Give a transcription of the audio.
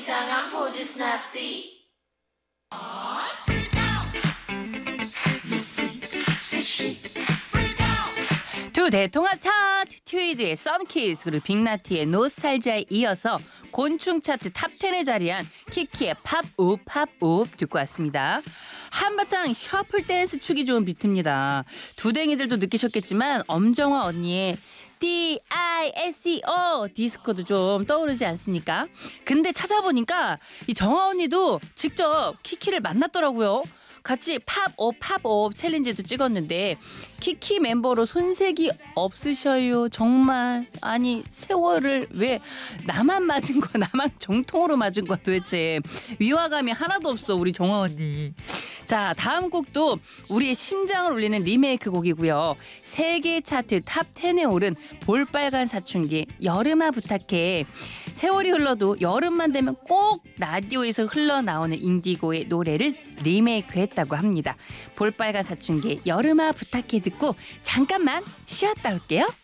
이상한 포즈 스냅시. 두 대통합 차트 튜이드의 썬키스 그리고 빅나티의 노스탈지아에 이어서 곤충 차트 탑10에 자리한 키키의 팝업 팝업 듣고 왔습니다. 한바탕 셔플 댄스 추기 좋은 비트입니다. 두댕이들도 느끼셨겠지만 엄정화 언니의 DISCO 디스코도 좀 떠오르지 않습니까? 근데 찾아보니까 이 정화 언니도 직접 키키를 만났더라고요. 같이 팝업 챌린지도 찍었는데 키키 멤버로 손색이 없으셔요. 정말 아니 세월을 왜 나만 맞은 거야. 나만 정통으로 맞은 거야. 도대체 위화감이 하나도 없어 우리 정화 언니. 자, 다음 곡도 우리의 심장을 울리는 리메이크 곡이고요. 세계 차트 탑10에 오른 볼빨간 사춘기 여름아 부탁해. 세월이 흘러도 여름만 되면 꼭 라디오에서 흘러나오는 인디고의 노래를 리메이크했다고 합니다. 볼빨간 사춘기 여름아 부탁해 듣고 잠깐만 쉬었다 올게요.